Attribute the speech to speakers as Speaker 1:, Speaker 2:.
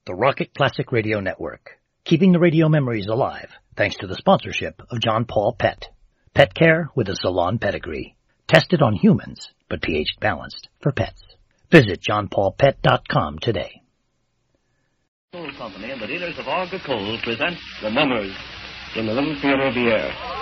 Speaker 1: the Rocket Classic Radio Network, keeping the radio memories alive thanks to the sponsorship of John Paul Pet. Pet care with a salon pedigree. Tested on humans, but pH balanced for pets. Visit johnpaulpet.com today.
Speaker 2: Coal Company and the dealers of Olga Coal present The Mummers in the Little Theater of the Air.